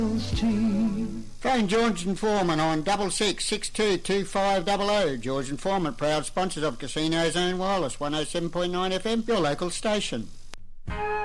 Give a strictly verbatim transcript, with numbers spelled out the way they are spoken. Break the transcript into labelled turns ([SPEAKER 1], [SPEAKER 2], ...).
[SPEAKER 1] Phone George and Foreman on double six six two two five double oh. George and Foreman, proud sponsors of Casino Zone Wireless, one oh seven point nine F M, your local station.